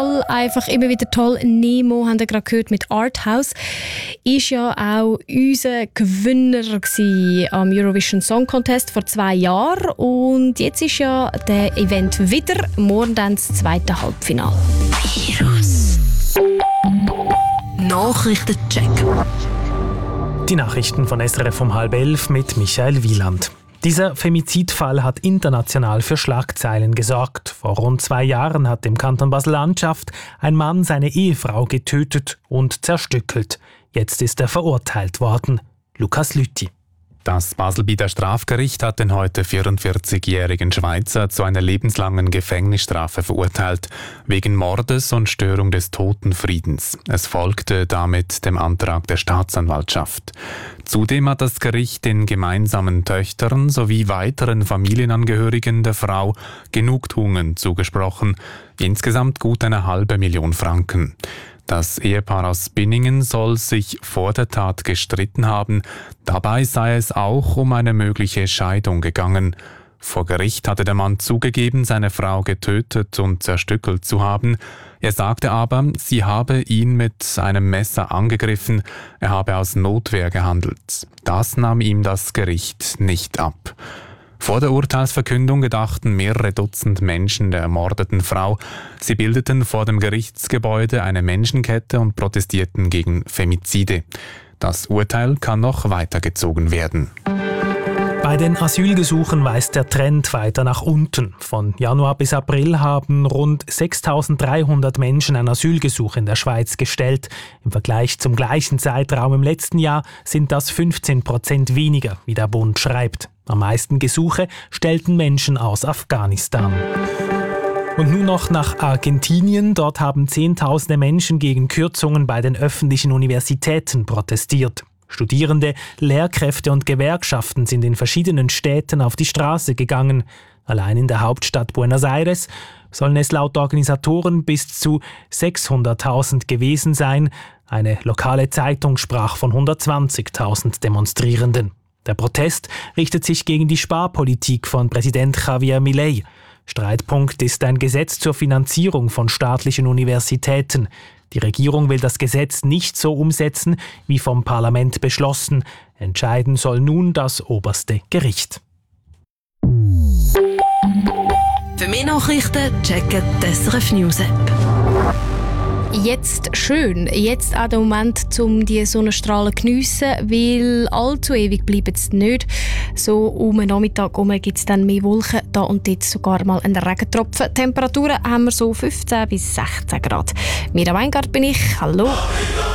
Fall einfach immer wieder toll. Nemo, haben wir gerade gehört, mit Arthouse. Ist ja auch unser Gewinner am Eurovision Song Contest vor 2 Jahren. Und jetzt ist ja der Event wieder. Morgen dann das zweite Halbfinale. Virus. Nachrichtencheck. Die Nachrichten von SRF um 10:30 mit Michael Wieland. Dieser Femizidfall hat international für Schlagzeilen gesorgt. Vor rund 2 Jahren hat im Kanton Basel-Landschaft ein Mann seine Ehefrau getötet und zerstückelt. Jetzt ist er verurteilt worden. Lukas Lüthi. Das Baselbieter Strafgericht hat den heute 44-jährigen Schweizer zu einer lebenslangen Gefängnisstrafe verurteilt, wegen Mordes und Störung des Totenfriedens. Es folgte damit dem Antrag der Staatsanwaltschaft. Zudem hat das Gericht den gemeinsamen Töchtern sowie weiteren Familienangehörigen der Frau Genugtuungen zugesprochen, insgesamt gut 500.000 Franken. Das Ehepaar aus Binningen soll sich vor der Tat gestritten haben. Dabei sei es auch um eine mögliche Scheidung gegangen. Vor Gericht hatte der Mann zugegeben, seine Frau getötet und zerstückelt zu haben. Er sagte aber, sie habe ihn mit einem Messer angegriffen, er habe aus Notwehr gehandelt. Das nahm ihm das Gericht nicht ab. Vor der Urteilsverkündung gedachten mehrere Dutzend Menschen der ermordeten Frau. Sie bildeten vor dem Gerichtsgebäude eine Menschenkette und protestierten gegen Femizide. Das Urteil kann noch weitergezogen werden. Bei den Asylgesuchen weist der Trend weiter nach unten. Von Januar bis April haben rund 6.300 Menschen ein Asylgesuch in der Schweiz gestellt. Im Vergleich zum gleichen Zeitraum im letzten Jahr sind das 15% weniger, wie der Bund schreibt. Am meisten Gesuche stellten Menschen aus Afghanistan. Und nun noch nach Argentinien. Dort haben Zehntausende Menschen gegen Kürzungen bei den öffentlichen Universitäten protestiert. Studierende, Lehrkräfte und Gewerkschaften sind in verschiedenen Städten auf die Straße gegangen. Allein in der Hauptstadt Buenos Aires sollen es laut Organisatoren bis zu 600.000 gewesen sein. Eine lokale Zeitung sprach von 120.000 Demonstrierenden. Der Protest richtet sich gegen die Sparpolitik von Präsident Javier Milei. Streitpunkt ist ein Gesetz zur Finanzierung von staatlichen Universitäten. Die Regierung will das Gesetz nicht so umsetzen, wie vom Parlament beschlossen. Entscheiden soll nun das oberste Gericht. Für mehr Nachrichten checken die SRF News App. Jetzt schön, jetzt auch der Moment, um die Sonnenstrahlen zu geniessen, weil allzu ewig bleiben sie nicht. So um den Nachmittag gibt es dann mehr Wolken, da und dort sogar mal einen Regentropfen. Temperaturen haben wir so 15 bis 16 Grad. Mira Weingart bin ich, hallo.